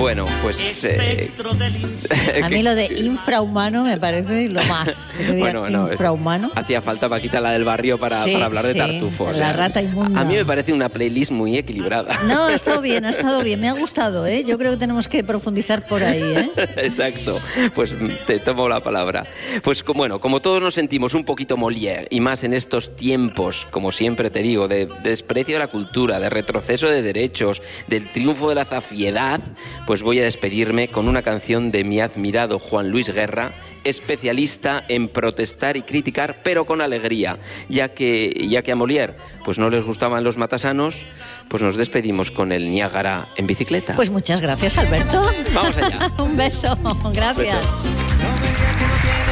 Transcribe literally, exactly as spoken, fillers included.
Bueno, pues... Eh, a mí lo de infrahumano me parece lo más. Bueno, no, infrahumano. Es, hacía falta Paquita la del barrio para, sí, para hablar de sí, Tartufo. La o sea, rata inmunda. A mí me parece una playlist muy equilibrada. No, ha estado bien, ha estado bien. Me ha gustado, ¿eh? Yo creo que tenemos que profundizar por ahí, ¿eh? Exacto. Pues te tomo la palabra. Pues bueno, como todos nos sentimos un poquito Molière, y más en estos tiempos, como siempre te digo, de, de desprecio de la cultura, de retroceso de derechos, del triunfo de la zafiedad, pues voy a despedirme con una canción de mi admirado Juan Luis Guerra, especialista en protestar y criticar, pero con alegría, ya que, ya que a Molière pues no les gustaban los matasanos, pues nos despedimos con el Niágara en bicicleta. Pues muchas gracias, Alberto. Vamos allá. Un beso, gracias. Un beso.